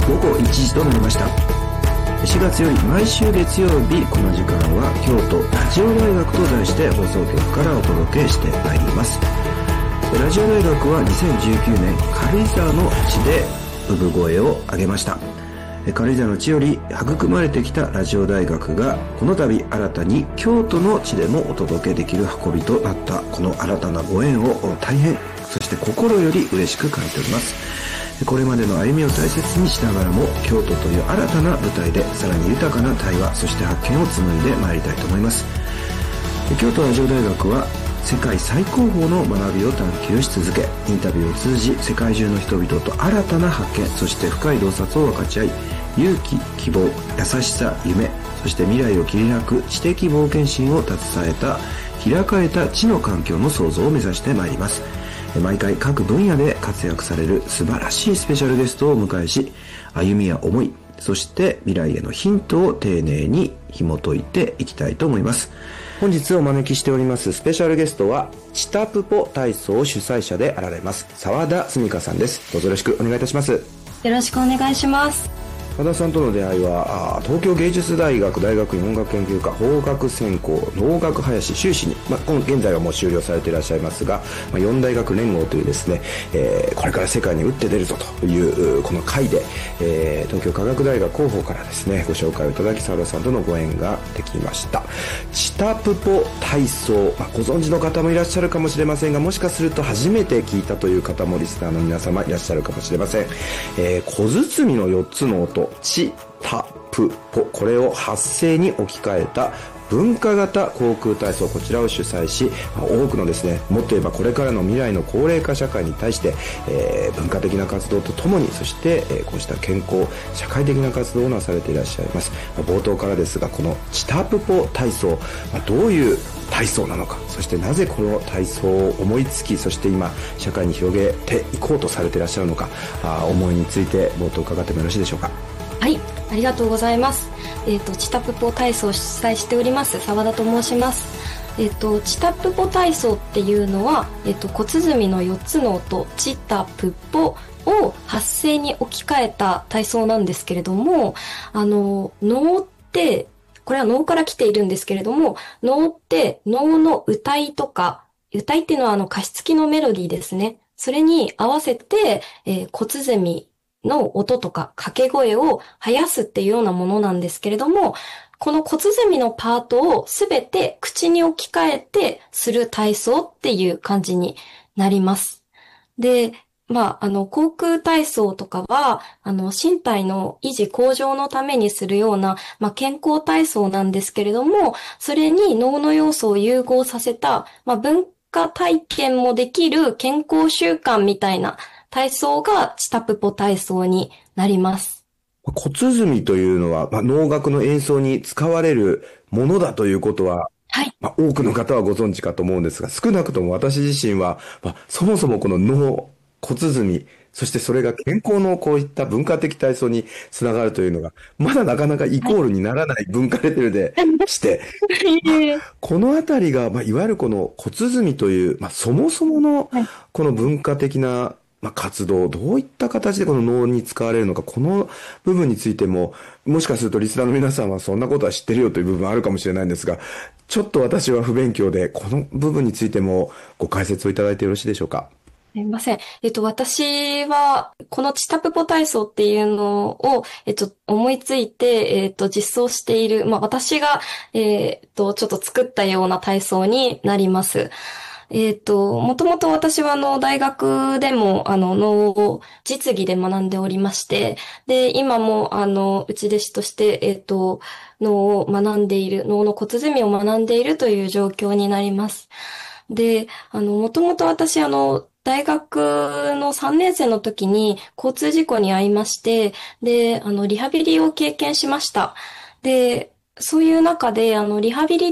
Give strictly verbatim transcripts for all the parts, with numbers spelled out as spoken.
ごごいちじとなりました。しがつより毎週月曜日この時間は京都ラジオ大学と題して放送局からお届けしてまいります。ラジオ大学はにせんじゅうきゅうねん軽井沢の地で産声を上げました。軽井沢の地より育まれてきたラジオ大学がこの度新たに京都の地でもお届けできる運びとなったこの新たなご縁を大変そして心より嬉しく感じております。これまでの歩みを大切にしながらも京都という新たな舞台でさらに豊かな対話そして発見を紡いでまいりたいと思います。京都ラジオ大学は世界最高峰の学びを探求し続け、インタビューを通じ世界中の人々と新たな発見そして深い洞察を分かち合い、勇気、希望、優しさ、夢、そして未来を切り開く知的冒険心を携えた開かれた知の環境の創造を目指してまいります。毎回各分野で活躍される素晴らしいスペシャルゲストをお迎えし、歩みや思い、そして未来へのヒントを丁寧に紐解いていきたいと思います。本日お招きしておりますスペシャルゲストはチタプポ体操主催者であられます澤田澄香さんです。どうぞよろしくお願いいたします。 よろしくお願いします。 和田さんとの出会いは東京芸術大学大学院音楽研究科法学専攻能楽林修士に、まあ、現在はもう修了されていらっしゃいますが、まあ、四大学連合というですね、えー、これから世界に打って出るぞというこの会で、えー、東京科学大学広報からですねご紹介をいただき澤田さんとのご縁ができました。チタプポ体操、まあ、ご存知の方もいらっしゃるかもしれませんが、もしかすると初めて聞いたという方もリスナーの皆様いらっしゃるかもしれません。えー、小包のよっつの音チタプポ、これを発声に置き換えた文化型航空体操、こちらを主催し、多くのですね、もっと言えばこれからの未来の高齢化社会に対して、えー、文化的な活動とともに、そして、えー、こうした健康社会的な活動をなされていらっしゃいます。冒頭からですが、このチタプポ体操、どういう体操なのか、そしてなぜこの体操を思いつき、そして今社会に広げていこうとされていらっしゃるのか、あ思いについて冒頭伺ってもよろしいでしょうか。 はい、ありがとうございます。えっと、チタプポ体操を主催しております澤田と申します。えっと、チタプポ体操っていうのは、えっと、小鼓のよっつの音、チタプポを発声に置き換えた体操なんですけれども、あの、能って、これは能から来ているんですけれども、能って能の歌いとか、歌いっていうのはあの歌詞付きのメロディーですね。それに合わせて、えー、小鼓の音とか掛け声を生やすっていうようなものなんですけれども、この小鼓のパートをすべて口に置き換えてする体操っていう感じになります。で、まあ、あの、航空体操とかは、あの、身体の維持向上のためにするような、まあ、健康体操なんですけれども、それに脳の要素を融合させた、まあ、文化体験もできる健康習慣みたいな体操がチタプポ体操になります。 小鼓というのは、まあ、能楽の演奏に使われるものだということは、 はい。 まあ、多くの方はご存知かと思うんですが、少なくとも私自身は、まあ、そもそもこの能、小鼓、そしてそれが健康のこういった文化的体操につながるというのが、まだなかなかイコールにならない文化レベルでして、はい、このあたりが、まあ、いわゆるこの小鼓という、まあ、そもそものこの文化的なまあ、活動、どういった形でこの能に使われるのか、この部分についても、もしかするとリスナーの皆さんはそんなことは知ってるよという部分はあるかもしれないんですが、ちょっと私は不勉強で、この部分についてもご解説をいただいてよろしいでしょうか。 すみません。えっと、私は、このチタプポ体操っていうのを、えっと、思いついて、えっと、実装している、まあ、私が、えっと、ちょっと作ったような体操になります。えっと、もともと私はあの、大学でも、あの、能を実技で学んでおりまして、で、今も、あの、内弟子として、えっと、能を学んでいる、能の小鼓を学んでいるという状況になります。で、あの、もともと私、あの、大学のさんねん生の時に交通事故に遭いまして、で、あの、リハビリを経験しました。で、そういう中で、あの、リハビリって、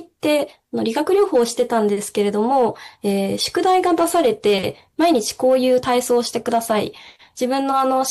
理学療法をしてたんですけれども、えー、宿題が出されて、毎日こういう体操をしてください。自分のあの、